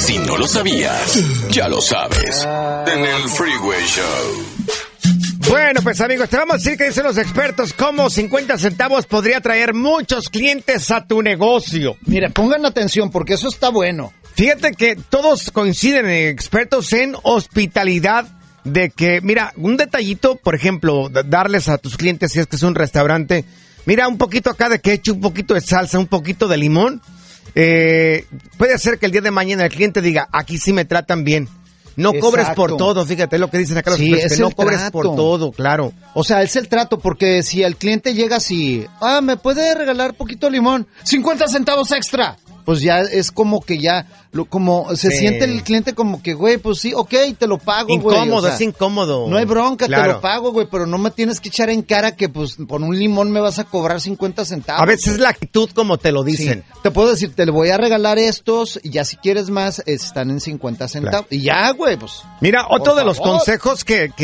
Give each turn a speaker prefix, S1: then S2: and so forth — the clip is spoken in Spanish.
S1: Si no lo sabías, ya lo sabes. En el Freeway Show.
S2: Bueno, pues amigos, te vamos a decir que dicen los expertos cómo 50 centavos podría traer muchos clientes a tu negocio.
S3: Mira, pongan atención porque eso está bueno.
S2: Fíjate que todos coinciden, expertos en hospitalidad, de que, mira, un detallito, por ejemplo, darles a tus clientes, si es que es un restaurante, mira, un poquito acá de ketchup, un poquito de salsa, un poquito de limón. Puede ser que el día de mañana el cliente diga, aquí sí me tratan bien. No cobres por todo, fíjate lo que dicen acá los expertos, que no cobres por todo, claro.
S3: O sea, es el trato, porque si el cliente llega así, ¿me puede regalar poquito de limón? 50 centavos extra. Pues ya es como que ya, como se siente el cliente como que, güey, pues sí, ok, te lo pago, güey.
S2: Incómodo, o sea, es incómodo.
S3: No hay bronca, claro. Te lo pago, güey, pero no me tienes que echar en cara que, pues, por un limón me vas a cobrar 50 centavos.
S2: A veces es la actitud como te lo dicen.
S3: Sí. Te puedo decir, te le voy a regalar estos, y ya si quieres más, están en 50 centavos. Claro. Y ya, güey, pues.
S2: Mira, otro de los consejos que